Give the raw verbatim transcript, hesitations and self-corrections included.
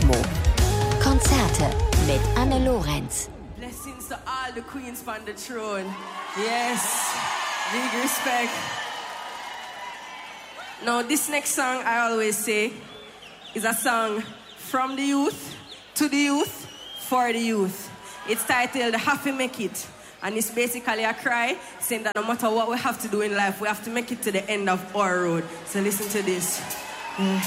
Kosmo. Konzerte mit Anne Lorenz. Blessings to all the queens on the throne. Yes, big respect. Now, this next song, I always say, is a song from the youth, to the youth, for the youth. It's titled Have to Make It. And it's basically a cry saying that no matter what we have to do in life, we have to make it to the end of our road. So listen to this. Yeah.